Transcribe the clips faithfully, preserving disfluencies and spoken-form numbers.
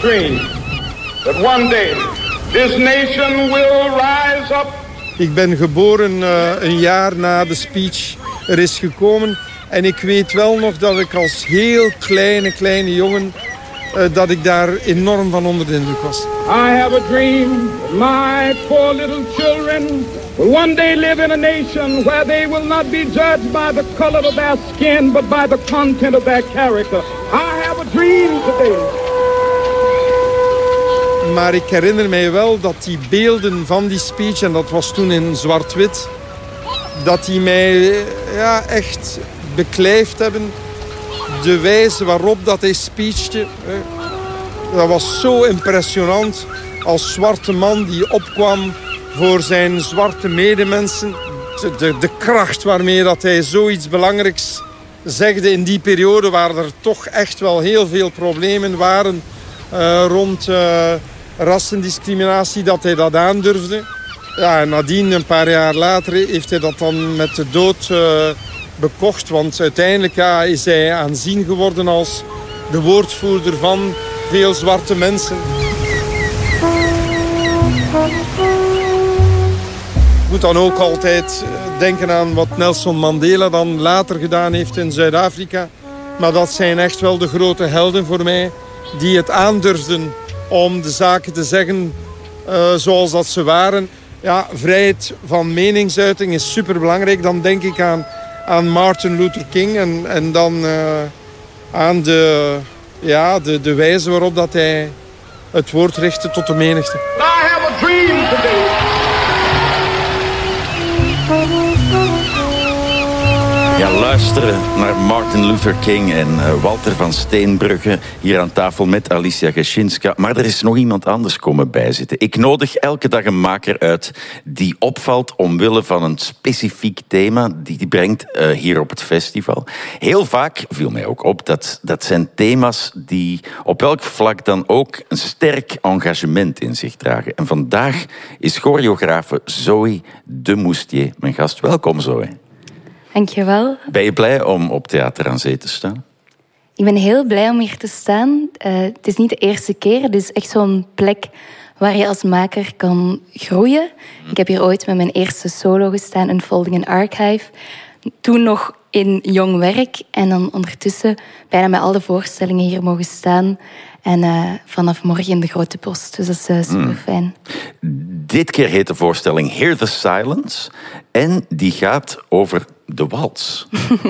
dream that one day this nation will rise up. Ik ben geboren uh, een jaar na de speech er is gekomen. En ik weet wel nog dat ik als heel kleine, kleine jongen... Uh, dat ik daar enorm van onder de indruk was. I have a dream that my poor little children will one day live in a nation where they will not be judged by the color of their skin, but by the content of their character. I have a dream today. Maar ik herinner mij wel dat die beelden van die speech, en dat was toen in zwart-wit, dat die mij ja, echt beklijft hebben. De wijze waarop dat hij speechte, dat was zo impressionant. Als zwarte man die opkwam voor zijn zwarte medemensen. De, de, de kracht waarmee dat hij zoiets belangrijks zegde in die periode, waar er toch echt wel heel veel problemen waren uh, rond uh, rassendiscriminatie, dat hij dat aandurfde. Ja, en nadien, een paar jaar later, heeft hij dat dan met de dood uh, bekocht. Want uiteindelijk ja, is hij aanzien geworden als de woordvoerder van veel zwarte mensen. Ik moet dan ook altijd denken aan wat Nelson Mandela dan later gedaan heeft in Zuid-Afrika. Maar dat zijn echt wel de grote helden voor mij, die het aandurfden om de zaken te zeggen uh, zoals dat ze waren. Ja, vrijheid van meningsuiting is superbelangrijk. Dan denk ik aan, aan Martin Luther King en, en dan uh, aan de, ja, de, de wijze waarop dat hij het woord richtte tot de menigte. I have a dream today. Ja, luisteren naar Martin Luther King en uh, Walter van Steenbrugge hier aan tafel met Alicia Geschinska. Maar er is nog iemand anders komen bijzitten. Ik nodig elke dag een maker uit die opvalt omwille van een specifiek thema die die brengt uh, hier op het festival. Heel vaak viel mij ook op dat dat zijn thema's die op welk vlak dan ook een sterk engagement in zich dragen. En vandaag is choreografe Zoe de Moustier mijn gast. Welkom, Zoe. Dankjewel. Ben je blij om op Theater aan Zee te staan? Ik ben heel blij om hier te staan. Uh, het is niet de eerste keer. Het is echt zo'n plek waar je als maker kan groeien. Hmm. Ik heb hier ooit met mijn eerste solo gestaan, Unfolding an Archive. Toen nog in jong werk. En dan ondertussen bijna met al de voorstellingen hier mogen staan. En uh, vanaf morgen in de Grote Post. Dus dat is uh, super fijn. Hmm. Dit keer heet de voorstelling Hear the Silence. En die gaat over de wals.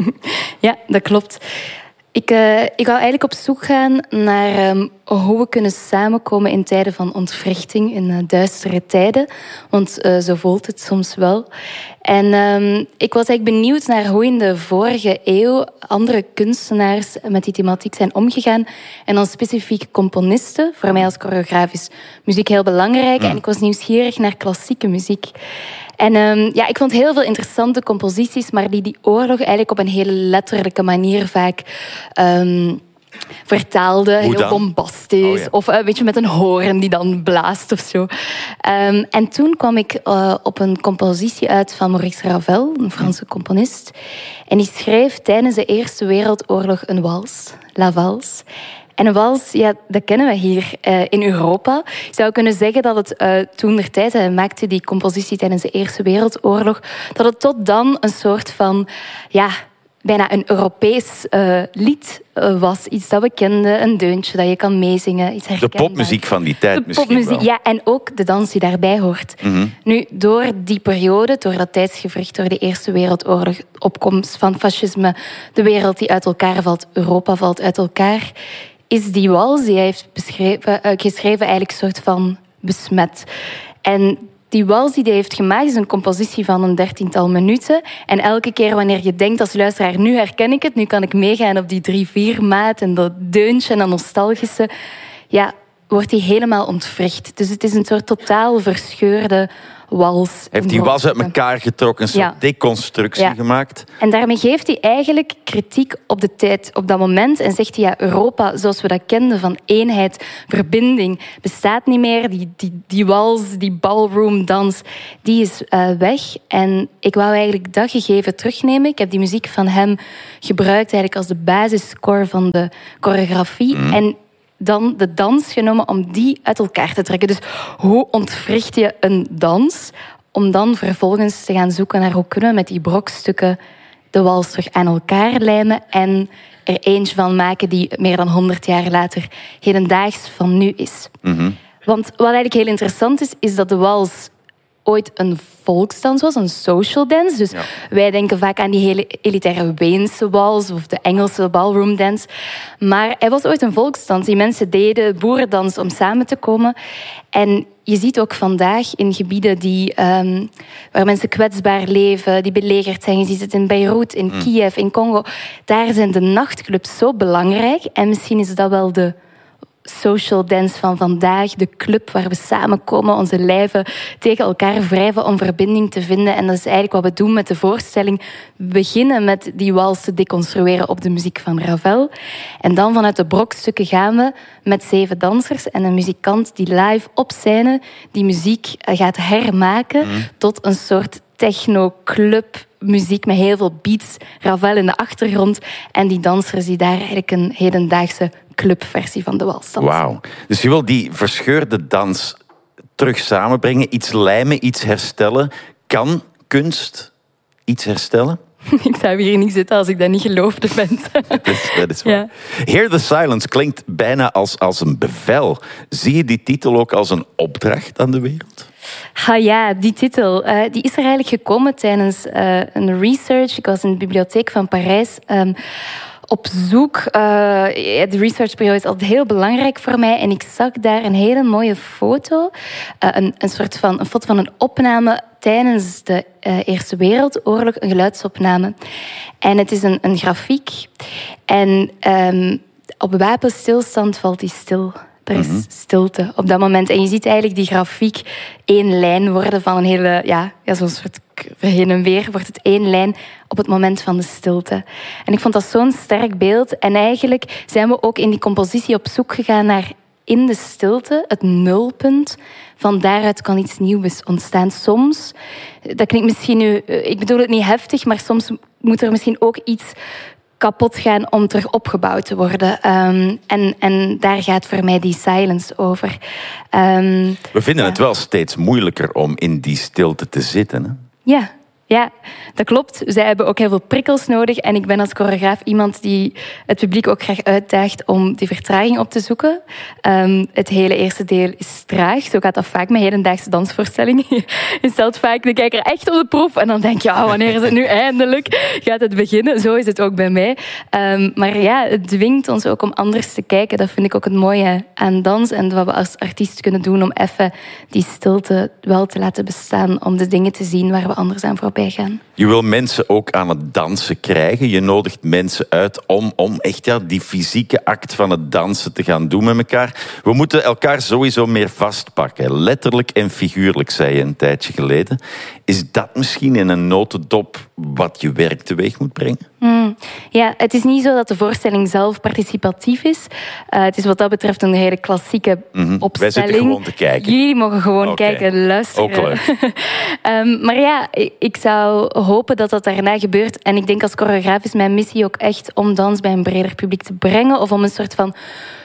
Ja, dat klopt. Ik, uh, ik wou eigenlijk op zoek gaan naar um, hoe we kunnen samenkomen in tijden van ontwrichting, in uh, duistere tijden. Want uh, zo voelt het soms wel. En um, ik was eigenlijk benieuwd naar hoe in de vorige eeuw andere kunstenaars met die thematiek zijn omgegaan. En dan specifiek componisten. Voor mij als choreograaf is muziek heel belangrijk. Ja. En ik was nieuwsgierig naar klassieke muziek. En um, ja, ik vond heel veel interessante composities, maar die die oorlog eigenlijk op een hele letterlijke manier vaak um, vertaalde. Heel dan? bombastisch. Oh, ja. Of uh, weet je, met een hoorn die dan blaast of zo. Um, en toen kwam ik uh, op een compositie uit van Maurice Ravel, een Franse componist. En die schreef tijdens de Eerste Wereldoorlog een wals, La Valse. En een wals, ja, dat kennen we hier uh, in Europa. Je zou kunnen zeggen dat het uh, toen der tijd, hij maakte die compositie tijdens de Eerste Wereldoorlog, dat het tot dan een soort van, ja, bijna een Europees uh, lied uh, was. Iets dat we kenden, een deuntje dat je kan meezingen. Iets de popmuziek van die tijd de misschien popmuziek, wel. Ja, en ook de dans die daarbij hoort. Mm-hmm. Nu, door die periode, door dat tijdsgevricht, door de Eerste Wereldoorlog, opkomst van fascisme, de wereld die uit elkaar valt, Europa valt uit elkaar, is die wals die hij heeft beschreven, uh, geschreven eigenlijk een soort van besmet. En die wals die hij heeft gemaakt is een compositie van een dertiental minuten. En elke keer wanneer je denkt als luisteraar, nu herken ik het, nu kan ik meegaan op die drie vier maat en dat deuntje en dat nostalgische, ja, wordt die helemaal ontwricht. Dus het is een soort totaal verscheurde wals. Heeft die wals uit elkaar getrokken, een soort ja. deconstructie ja. gemaakt. En daarmee geeft hij eigenlijk kritiek op de tijd, op dat moment. En zegt hij, ja, Europa, zoals we dat kenden, van eenheid, verbinding, bestaat niet meer. Die, die, die wals, die ballroom-dans, die is uh, weg. En ik wou eigenlijk dat gegeven terugnemen. Ik heb die muziek van hem gebruikt eigenlijk als de basisscore van de choreografie. Mm. En dan de dans genomen om die uit elkaar te trekken. Dus hoe ontwricht je een dans om dan vervolgens te gaan zoeken naar hoe kunnen we met die brokstukken de wals terug aan elkaar lijmen en er eentje van maken die meer dan honderd jaar later hedendaags van nu is. Mm-hmm. Want wat eigenlijk heel interessant is, is dat de wals ooit een volksdans was, een social dance. Dus ja. wij denken vaak aan die hele elitaire Weense wals of de Engelse ballroom dance. Maar hij was ooit een volksdans. Die mensen deden boerendans om samen te komen. En je ziet ook vandaag in gebieden die, um, waar mensen kwetsbaar leven, die belegerd zijn. Je ziet het in Beirut, in mm. Kiev, in Congo. Daar zijn de nachtclubs zo belangrijk. En misschien is dat wel de social dance van vandaag, de club waar we samenkomen, onze lijven tegen elkaar wrijven om verbinding te vinden. En dat is eigenlijk wat we doen met de voorstelling. We beginnen met die wals te deconstrueren op de muziek van Ravel. En dan vanuit de brokstukken gaan we met zeven dansers en een muzikant die live op scène die muziek gaat hermaken mm. tot een soort techno-club muziek met heel veel beats, Ravel in de achtergrond en die dansers die daar eigenlijk een hedendaagse clubversie van de wals dansen. Wauw. Dus je wil die verscheurde dans terug samenbrengen, iets lijmen, iets herstellen. Kan kunst iets herstellen? Ik zou hier niet zitten als ik dat niet geloofde ben. Dat is, dat is waar. Ja. Hear the Silence klinkt bijna als, als een bevel. Zie je die titel ook als een opdracht aan de wereld? Ah ja, die titel uh, die is er eigenlijk gekomen tijdens uh, een research. Ik was in de bibliotheek van Parijs um, op zoek. Uh, de researchperiode is altijd heel belangrijk voor mij. En ik zag daar een hele mooie foto. Uh, een, een soort van een foto van een opname tijdens de uh, Eerste Wereldoorlog. Een geluidsopname. En het is een, een grafiek. En um, op wapenstilstand valt die stil. Er is stilte op dat moment. En je ziet eigenlijk die grafiek één lijn worden van een hele... Ja, ja zo'n soort heen en weer wordt het één lijn op het moment van de stilte. En ik vond dat zo'n sterk beeld. En eigenlijk zijn we ook in die compositie op zoek gegaan naar in de stilte, het nulpunt. Van daaruit kan iets nieuws ontstaan. Soms, dat klinkt misschien nu... Ik bedoel het niet heftig, maar soms moet er misschien ook iets kapot gaan om terug opgebouwd te worden. Um, en, en daar gaat voor mij die silence over. Um, We vinden ja. het wel steeds moeilijker om in die stilte te zitten. Hè? Ja. Ja, dat klopt. Zij hebben ook heel veel prikkels nodig. En ik ben als choreograaf iemand die het publiek ook graag uitdaagt om die vertraging op te zoeken. Um, het hele eerste deel is traag. Zo gaat dat vaak met hedendaagse dansvoorstellingen. Je stelt vaak de kijker echt op de proef. En dan denk je, oh, wanneer is het nu eindelijk? Gaat het beginnen? Zo is het ook bij mij. Um, maar ja, het dwingt ons ook om anders te kijken. Dat vind ik ook het mooie aan dans. En wat we als artiest kunnen doen om even die stilte wel te laten bestaan. Om de dingen te zien waar we anders aan voorbij gaan. Je wil mensen ook aan het dansen krijgen. Je nodigt mensen uit om, om echt ja, die fysieke act van het dansen te gaan doen met elkaar. We moeten elkaar sowieso meer vastpakken. Letterlijk en figuurlijk, zei je een tijdje geleden. Is dat misschien in een notendop wat je werk teweeg moet brengen? Mm, ja, het is niet zo dat de voorstelling zelf participatief is. Uh, het is wat dat betreft een hele klassieke mm-hmm. opstelling. Wij zitten gewoon te kijken. Jullie mogen gewoon okay. kijken en luisteren. Ook leuk. um, maar ja, ik zou hopen dat dat daarna gebeurt. En ik denk als choreograaf is mijn missie ook echt om dans bij een breder publiek te brengen. Of om een soort van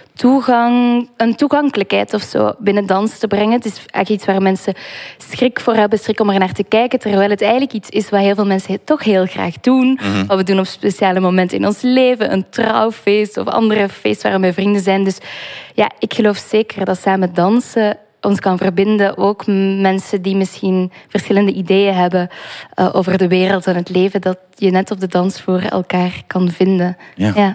toegang, een toegankelijkheid of zo binnen dans te brengen. Het is eigenlijk iets waar mensen schrik voor hebben, schrik om er naar te kijken, terwijl het eigenlijk iets is wat heel veel mensen toch heel graag doen. Mm-hmm. Wat we doen op speciale momenten in ons leven, een trouwfeest of andere feest waar we met vrienden zijn. Dus ja, ik geloof zeker dat samen dansen ons kan verbinden. Ook mensen die misschien verschillende ideeën hebben uh, over de wereld en het leven, dat je net op de dansvloer elkaar kan vinden. Ja. Ja.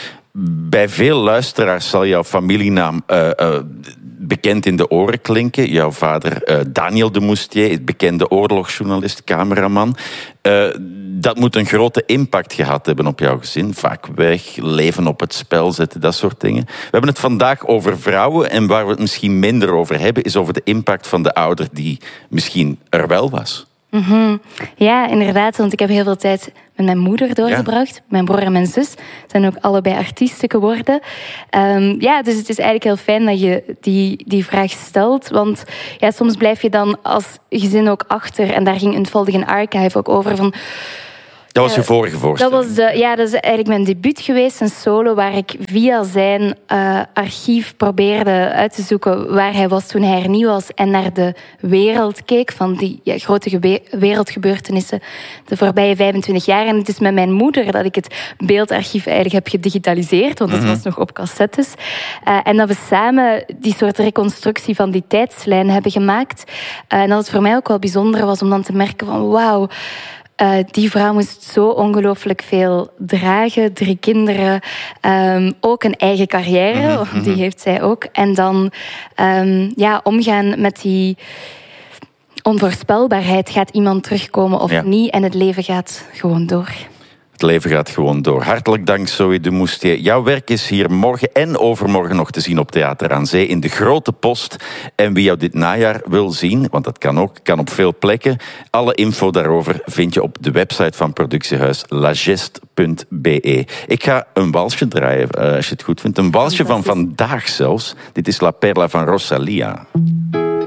Bij veel luisteraars zal jouw familienaam uh, uh, bekend in de oren klinken. Jouw vader uh, Daniel de Moustier, bekende oorlogsjournalist, cameraman. Uh, dat moet een grote impact gehad hebben op jouw gezin. Vaak weg, leven op het spel zetten, dat soort dingen. We hebben het vandaag over vrouwen. En waar we het misschien minder over hebben, is over de impact van de ouder die misschien er wel was. Mm-hmm. Ja, inderdaad. Want ik heb heel veel tijd met mijn moeder doorgebracht. Ja. Mijn broer en mijn zus zijn ook allebei artiesten geworden. Um, ja, dus het is eigenlijk heel fijn dat je die, die vraag stelt. Want ja, soms blijf je dan als gezin ook achter. En daar ging Unfolding an Archive ook over van... Dat was je vorige voorstelling? Dat was de, ja, dat is eigenlijk mijn debuut geweest, een solo, waar ik via zijn uh, archief probeerde uit te zoeken waar hij was toen hij er niet was en naar de wereld keek van die ja, grote gebe- wereldgebeurtenissen de voorbije vijfentwintig jaar. En het is met mijn moeder dat ik het beeldarchief eigenlijk heb gedigitaliseerd, want het mm-hmm. was nog op cassettes. Uh, en dat we samen die soort reconstructie van die tijdslijn hebben gemaakt. Uh, en dat het voor mij ook wel bijzonder was om dan te merken van wauw, Uh, die vrouw moest zo ongelooflijk veel dragen. Drie kinderen. Um, ook een eigen carrière. Mm-hmm. Die heeft zij ook. En dan um, ja, omgaan met die onvoorspelbaarheid. Gaat iemand terugkomen of ja. niet? En het leven gaat gewoon door. Het leven gaat gewoon door. Hartelijk dank, Zoe de Moustier. Jouw werk is hier morgen en overmorgen nog te zien op Theater aan Zee in de Grote Post. En wie jou dit najaar wil zien, want dat kan ook, kan op veel plekken. Alle info daarover vind je op de website van productiehuis lageste punt be. Ik ga een walsje draaien, als je het goed vindt. Een walsje van vandaag zelfs. Dit is La Perla van Rosalia.